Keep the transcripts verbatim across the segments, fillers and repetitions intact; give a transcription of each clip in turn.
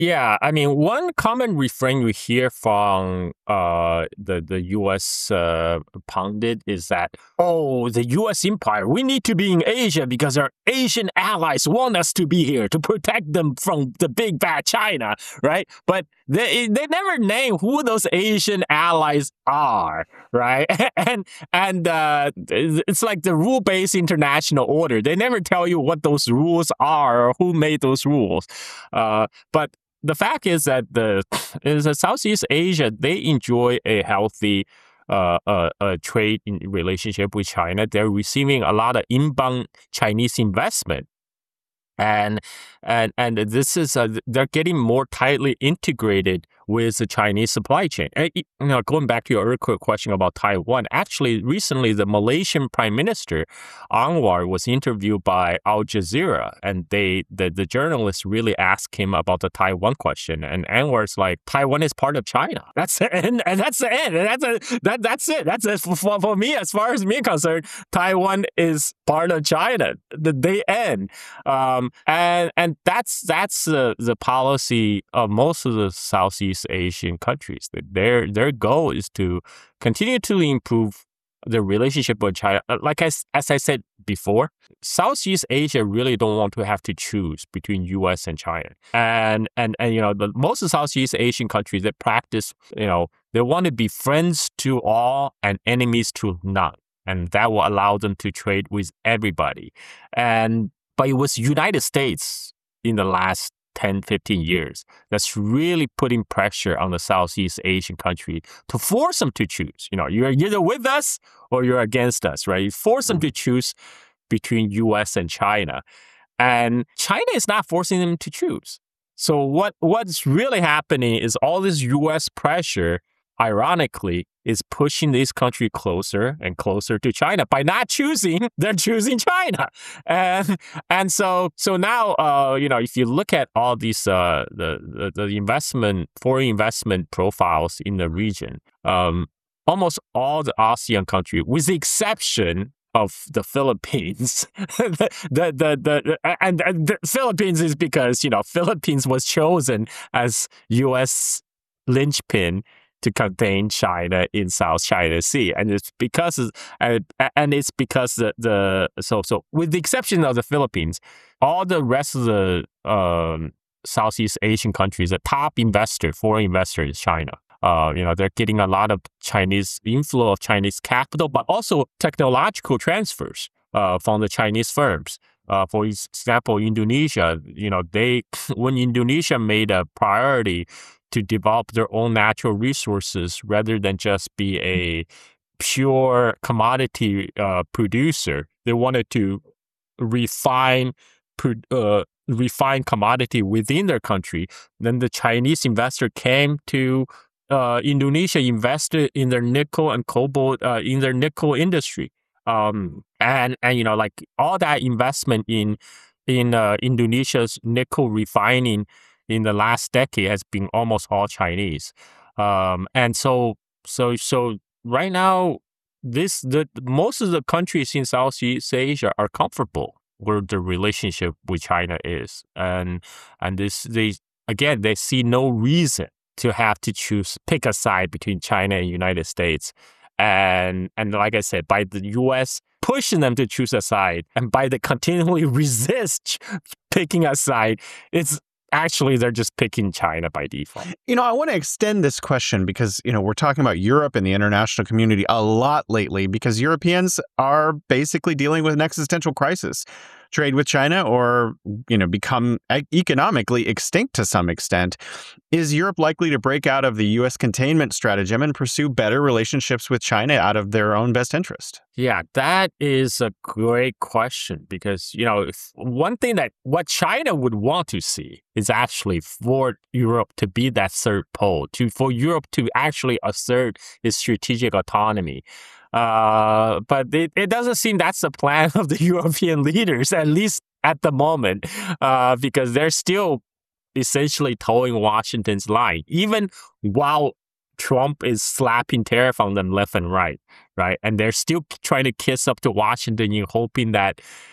Yeah, I mean, one common refrain we hear from uh, the the U S uh, pundit is that, oh, the U S empire, we need to be in Asia because our Asian allies want us to be here to protect them from the big bad China, right? But they they never name who those Asian allies are, right? and and uh, it's like the rule-based international order. They never tell you what those rules are or who made those rules. Uh, but the fact is that the is that Southeast Asia, they enjoy a healthy uh, uh, uh, trade in relationship with China. They're receiving a lot of inbound Chinese investment. And and and this is uh, they're getting more tightly integrated with the Chinese supply chain. And, you know, going back to your earlier question about Taiwan, actually recently the Malaysian Prime Minister Anwar was interviewed by Al Jazeera, and they the, the journalists really asked him about the Taiwan question, and Anwar's like, Taiwan is part of China. That's the end, and that's the end, and that's a, that that's it. That's it for, for me. As far as me concerned, Taiwan is part of China. The they end. Um, and and that's that's the the policy of most of the Southeast Asian countries. Their their goal is to continue to improve the relationship with China. Like as as I said before, Southeast Asia really don't want to have to choose between U S and China. And and and you know, the most of Southeast Asian countries that practice, you know, they want to be friends to all and enemies to none. And that will allow them to trade with everybody. And but it was United States in the last ten, fifteen years that's really putting pressure on the Southeast Asian country to force them to choose. You know, you're either with us or you're against us, right? You force them to choose between U S and China. And China is not forcing them to choose. So what what's really happening is all this U S pressure, ironically, is pushing this country closer and closer to China. By not choosing, they're choosing China. And and so so now, uh, you know, if you look at all these uh, the, the the investment, foreign investment profiles in the region, um, almost all the ASEAN countries, with the exception of the Philippines, the, the, the, the, and, and the Philippines is because, you know, Philippines was chosen as U S linchpin to contain China in South China Sea, and it's because and, and it's because the, the so so with the exception of the Philippines, all the rest of the um, Southeast Asian countries, the top investor, foreign investor is China. Uh, you know, they're getting a lot of Chinese inflow of Chinese capital, but also technological transfers uh, from the Chinese firms. Uh, for example, Indonesia, you know, they when Indonesia made a priority to develop their own natural resources rather than just be a pure commodity uh, producer, they wanted to refine uh, refine commodity within their country. Then the Chinese investor came to uh, Indonesia, invested in their nickel and cobalt uh, in their nickel industry, um, and and you know, like all that investment in in uh, Indonesia's nickel refining in the last decade has been almost all Chinese, um, and so so so right now, this the most of the countries in Southeast Asia are comfortable where the relationship with China is, and and this they again they see no reason to have to choose pick a side between China and United States, and and like I said, by the U S pushing them to choose a side, and by the continually resist picking a side, it's actually they're just picking China by default. You know, I want to extend this question because, you know, we're talking about Europe and the international community a lot lately because Europeans are basically dealing with an existential crisis. Trade with China or, you know, become economically extinct to some extent. Is Europe likely to break out of the U S containment stratagem and pursue better relationships with China out of their own best interest? Yeah, that is a great question because, you know, if one thing that what China would want to see is actually for Europe to be that third pole, to for Europe to actually assert its strategic autonomy. Uh, but it, it doesn't seem that's the plan of the European leaders, at least at the moment, uh, because they're still essentially towing Washington's line, even while Trump is slapping tariff on them left and right, right? And they're still trying to kiss up to Washington, you hoping that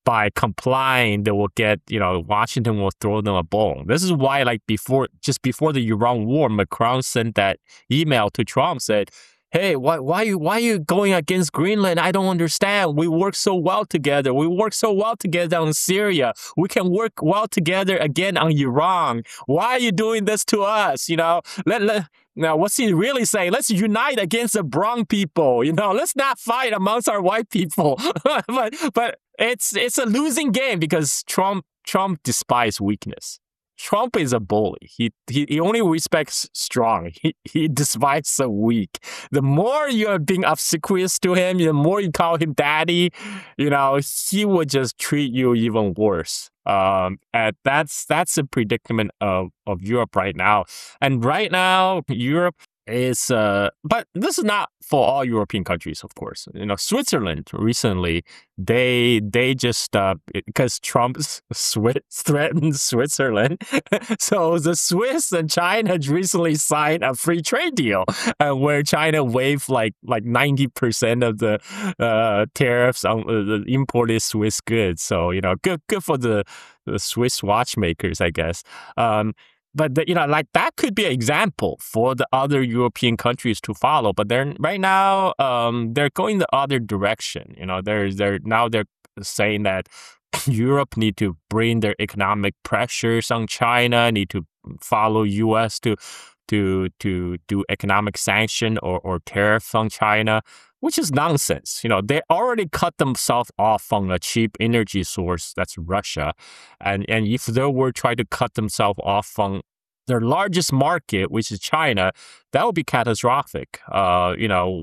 by complying, they will get, you know, Washington will throw them a bone. This is why, like before, just before the Iran war, Macron sent that email to Trump, said, hey, why, why, you, why are you going against Greenland? I don't understand. We work so well together. We work so well together on Syria. We can work well together again on Iran. Why are you doing this to us? You know, let, let, now, what's he really saying? Let's unite against the brown people. You know, let's not fight amongst our white people. but but it's it's a losing game because Trump Trump despises weakness. Trump is a bully. He he, he only respects strong. He he despises the weak. The more you're being obsequious to him, the more you call him daddy, you know, he would just treat you even worse. Um, and that's that's the predicament of, of Europe right now. And right now, Europe is, uh, but this is not for all European countries, of course. You know, Switzerland recently, they they just, uh, because Trump Swiss threatened Switzerland, so the Swiss and China recently signed a free trade deal uh, where China waived like like ninety percent of the uh, tariffs on uh, the imported Swiss goods. So, you know, good good for the, the Swiss watchmakers, I guess. Um, But, the, you know, like that could be an example for the other European countries to follow. But they're right now, um, they're going the other direction. You know, they're, they're now they're saying that Europe need to bring their economic pressures on China, need to follow U S to to to do economic sanction or, or tariff on China, which is nonsense. You know, they already cut themselves off from a cheap energy source, that's Russia. And and if they were trying to cut themselves off from their largest market, which is China, that would be catastrophic. Uh, you know,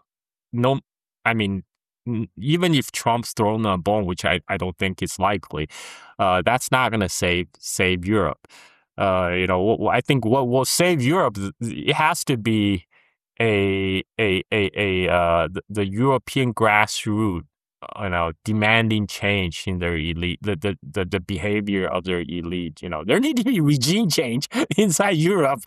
no, I mean, even if Trump's thrown a bone, which I, I don't think is likely, uh, that's not going to save save Europe. Uh, you know, I think what will save Europe, it has to be a a a a uh the, the European grassroots, you know, demanding change in their elite, the, the the the behavior of their elite. You know, there need to be regime change inside Europe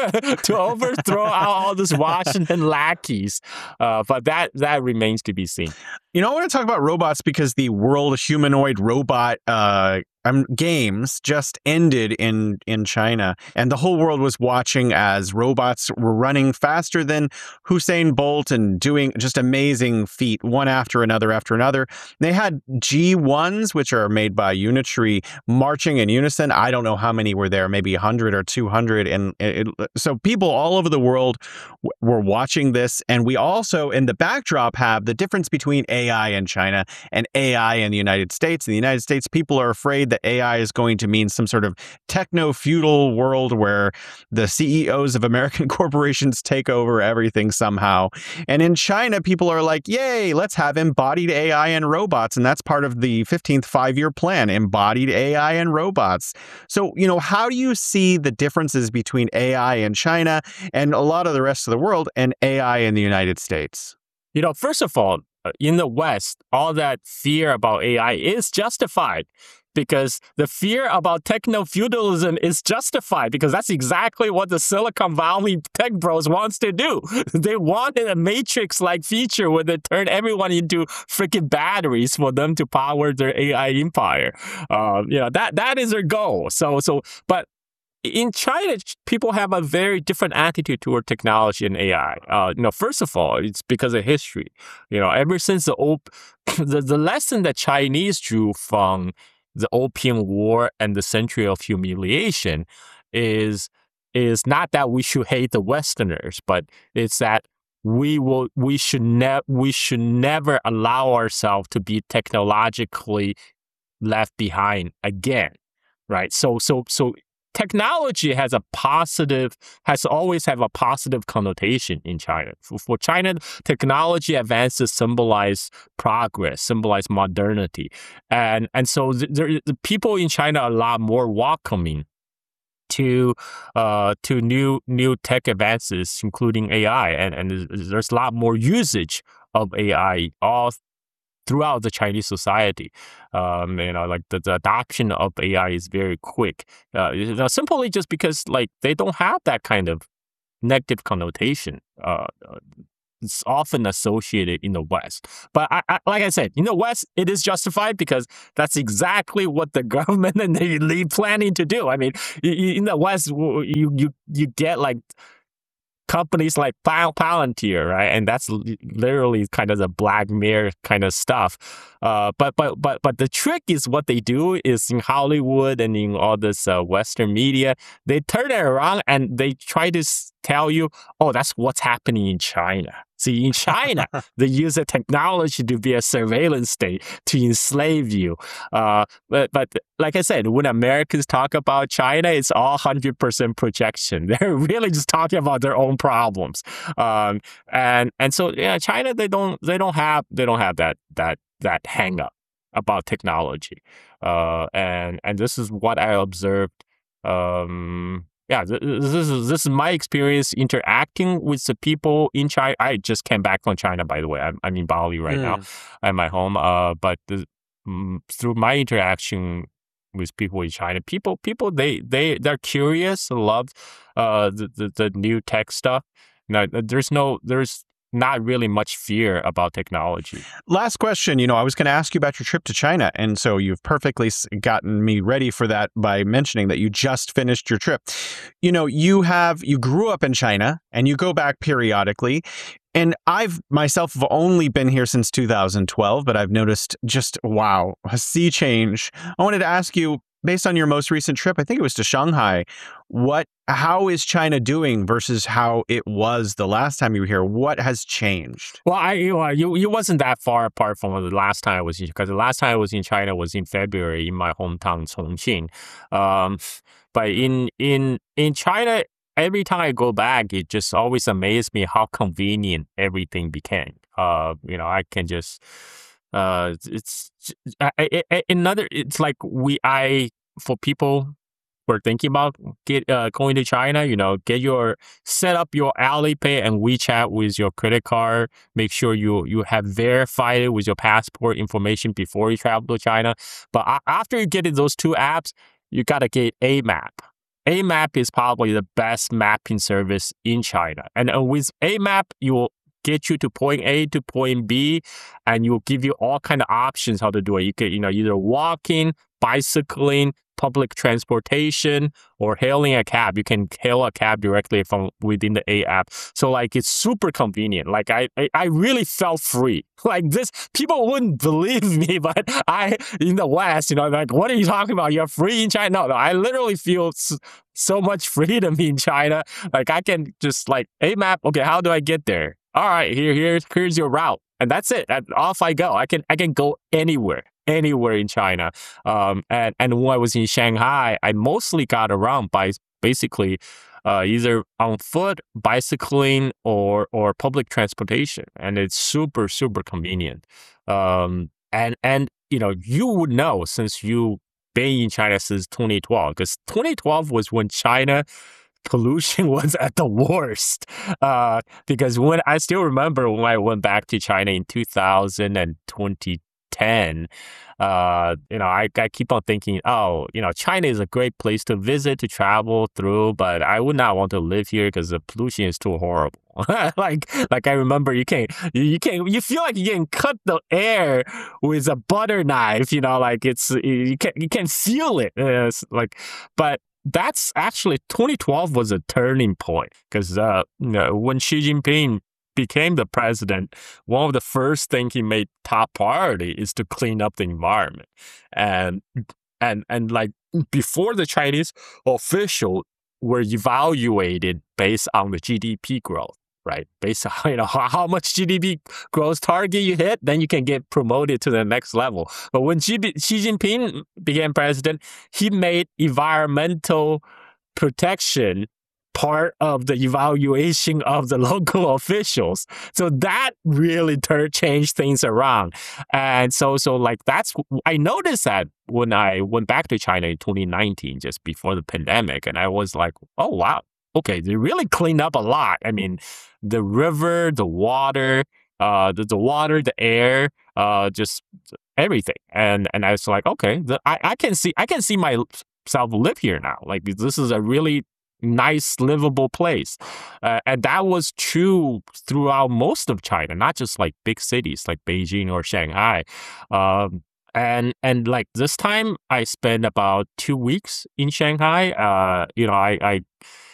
to overthrow all those Washington lackeys. Uh, but that that remains to be seen. You know, I want to talk about robots because the World Humanoid Robot uh, um, Games just ended in, in China, and the whole world was watching as robots were running faster than Usain Bolt and doing just amazing feat, one after another after another. They had G ones, which are made by Unitree, marching in unison. I don't know how many were there, maybe one hundred or two hundred. And it, so people all over the world w- were watching this, and we also, in the backdrop, have the difference between A I in China and A I in the United States. In the United States, people are afraid that A I is going to mean some sort of techno-feudal world where the C E Os of American corporations take over everything somehow. And in China, people are like, yay, let's have embodied A I and robots. And that's part of the fifteenth five-year plan, embodied A I and robots. So, you know, how do you see the differences between A I in China and a lot of the rest of the world and A I in the United States? You know, first of all, in the West, all that fear about A I is justified because the fear about techno-feudalism is justified because that's exactly what the Silicon Valley tech bros wants to do. They wanted a Matrix-like feature where they turn everyone into freaking batteries for them to power their A I empire. Uh, you know, that that is their goal. So, so, but in China, people have a very different attitude toward technology and A I. Uh, you know, first of all, it's because of history. You know, ever since the op- the, the lesson that Chinese drew from the Opium War and the Century of Humiliation is is not that we should hate the Westerners, but it's that we will we should ne- we should never allow ourselves to be technologically left behind again, right? So so so. Technology has a positive, has always have a positive connotation in China. For, for China, technology advances symbolize progress, symbolize modernity. And, and so the, the, the people in China are a lot more welcoming to uh, to new new tech advances, including A I. And, and there's a lot more usage of A I all throughout the Chinese society. Um, you know, like the, the adoption of A I is very quick. Uh, you know, simply just because like they don't have that kind of negative connotation. Uh, it's often associated in the West. But I, I, like I said, in the West, it is justified because that's exactly what the government and the elite planning to do. I mean, in the West, you you you get like companies like Palantir, right? And that's literally kind of the Black Mirror kind of stuff. Uh, but but but but the trick is what they do is in Hollywood and in all this uh, Western media, they turn it around and they try to tell you, oh, that's what's happening in China. See, in China, they use the technology to be a surveillance state to enslave you. Uh, but, but like I said, when Americans talk about China, it's all one hundred percent projection. They're really just talking about their own problems. Um, and and so yeah, China, they don't they don't have they don't have that that that hang up about technology. Uh, and and this is what I observed. Um, Yeah, this is this is my experience interacting with the people in China. I just came back from China, by the way. I'm, I'm in Bali right mm. now. I'm at home. Uh, but the, um, through my interaction with people in China, people people they they they're curious, love uh the, the, the new tech stuff. Now, there's no there's. not really much fear about technology. Last question. You know, I was going to ask you about your trip to China, and so you've perfectly gotten me ready for that by mentioning that you just finished your trip. You know, you have, you grew up in China, and you go back periodically, and I've myself have only been here since two thousand twelve, but I've noticed just, wow, a sea change. I wanted to ask you, based on your most recent trip, I think it was to Shanghai, what, how is China doing versus how it was the last time you were here? What has changed? Well, I you uh, you, you wasn't that far apart from the last time I was here, because the last time I was in China was in February in my hometown Chongqing. Um, but in in in China, every time I go back, it just always amazes me how convenient everything became. Uh, you know, I can just. Uh, it's I, I, another. It's like we. I for people who are thinking about get uh, going to China. You know, get your set up your Alipay and WeChat with your credit card. Make sure you you have verified it with your passport information before you travel to China. But after you get in those two apps, you gotta get A map. A map is probably the best mapping service in China, and uh, with A map, you will get you to point A to point B, and you'll give you all kind of options how to do it. You could, you know, either walking, bicycling, public transportation, or hailing a cab. You can hail a cab directly from within the A app. So like it's super convenient. Like I, I, I really felt free. Like this, people wouldn't believe me, but I in the West, you know, like what are you talking about? You're free in China? No, no, I literally feel so, so much freedom in China. Like I can just like A map. Okay, how do I get there? All right, here, here's here's your route, and that's it. And off I go. I can I can go anywhere, anywhere in China. Um, and and when I was in Shanghai, I mostly got around by basically uh, either on foot, bicycling, or or public transportation, and it's super super convenient. Um, and and you know you would know since you been in China since twenty twelve, because twenty twelve was when China pollution was at the worst. Uh, because when I still remember when I went back to China in two thousand and twenty ten, uh, you know, I, I keep on thinking, oh, you know, China is a great place to visit, to travel through, but I would not want to live here because the pollution is too horrible. like, like I remember you can't, you can't, you feel like you can cut the air with a butter knife, you know, like it's, you can you can feel it. It's like, but that's actually twenty twelve was a turning point because uh, you know, when Xi Jinping became the president, one of the first things he made top priority is to clean up the environment. And and and like before, the Chinese officials were evaluated based on the G D P growth, right? Based on, you know, how, how much G D P growth target you hit, then you can get promoted to the next level. But when Xi, Xi Jinping became president, he made environmental protection part of the evaluation of the local officials. So that really tur- changed things around. And so, so like that's, I noticed that when I went back to China in twenty nineteen, just before the pandemic, and I was like, oh, wow. Okay, they really cleaned up a lot. I mean, the river, the water, uh, the, the water, the air, uh, just everything. And and I was like, okay, the, I, I can see I can see myself live here now. Like this is a really nice, livable place. Uh, and that was true throughout most of China, not just like big cities like Beijing or Shanghai. Um, and and like this time, I spent about two weeks in Shanghai. Uh, you know, I, I